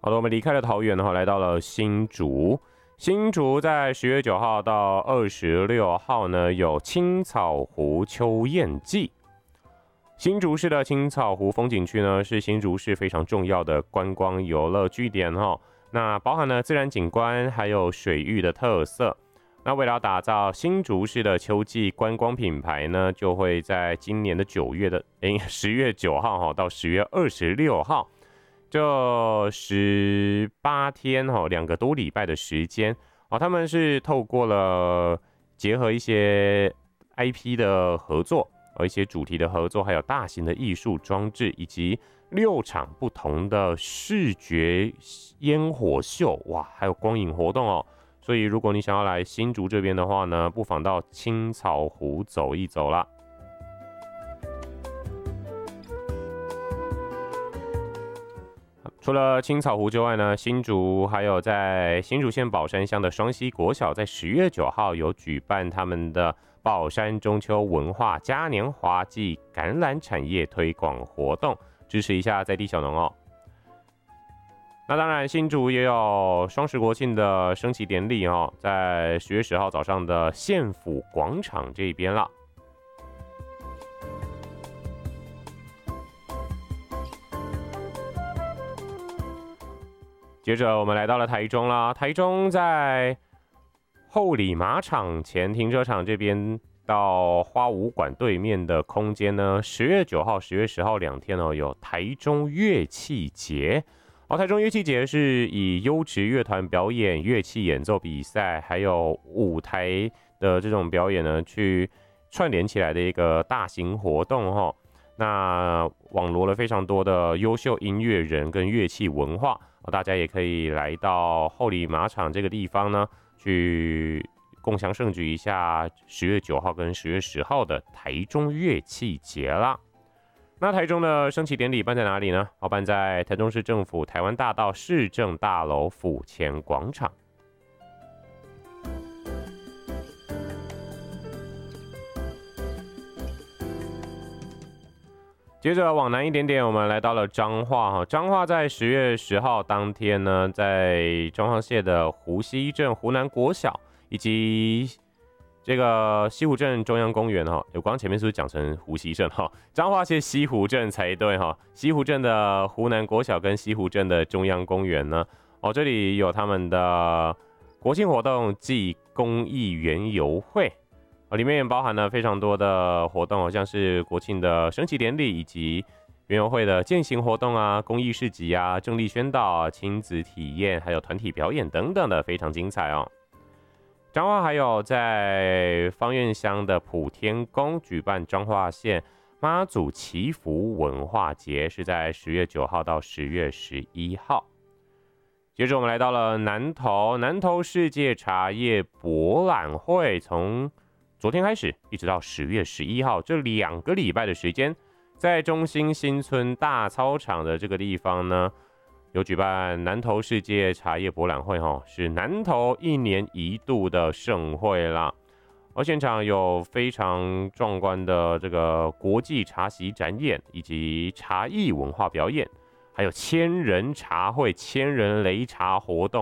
好的，我们离开了桃园，来到了新竹。新竹在10月9号到26号呢，有青草湖秋宴季。新竹市的青草湖风景区呢，是新竹市非常重要的观光游乐据点哈。那包含了自然景观，还有水域的特色。那为了打造新竹市的秋季观光品牌呢，就会在今年的10月9号到10月26号。这18天2个多礼拜的时间他们是透过了结合一些 IP 的合作一些主题的合作，还有大型的艺术装置，以及6场不同的视觉烟火秀，哇，还有光影活动所以如果你想要来新竹这边的话呢，不妨到青草湖走一走啦。除了青草湖之外呢，新竹还有在新竹县宝山乡的双溪国小，在10月9号有举办他们的宝山中秋文化嘉年华暨橄榄产业推广活动，支持一下在地小农那当然，新竹也有双十国庆的升旗典礼在10月10号早上的县府广场这边啦。接着我们来到了台中啦，台中在后里马场前停车场这边到花舞馆对面的空间呢，10月9号、10月10号2天有台中乐器节。台中乐器节是以优质乐团表演、乐器演奏比赛，还有舞台的这种表演呢，去串联起来的一个大型活动那网罗了非常多的优秀音乐人跟乐器文化大家也可以来到后里马场这个地方呢，去共襄盛举一下10月9号跟10月10号的台中乐器节啦。那台中的升旗典礼办在哪里呢？办在台中市政府台湾大道市政大楼府前广场。接着往南一点点，我们来到了彰化彰化在10月10号当天呢，在彰化县的湖西镇湖南国小以及这个西湖镇中央公园我刚刚前面是不是讲成湖西镇彰化县西湖镇才对西湖镇的湖南国小跟西湖镇的中央公园呢这里有他们的国庆活动暨公益园游会里面也包含了非常多的活动像是国庆的升旗典礼以及园游会的践行活动公益市集政令宣导亲子体验还有团体表演等等的，非常精彩彰化还有在芳苑乡的普天宫举办彰化县妈祖祈福文化节，是在10月9号到10月11号。接着我们来到了南投世界茶叶博览会，从昨天开始一直到10月11号，这2个礼拜的时间，在中心新村大操场的这个地方呢，有举办南投世界茶叶博览会是南投1年1度的盛会啦。而现场有非常壮观的这个国际茶席展演，以及茶艺文化表演，还有千人茶会、千人擂茶活动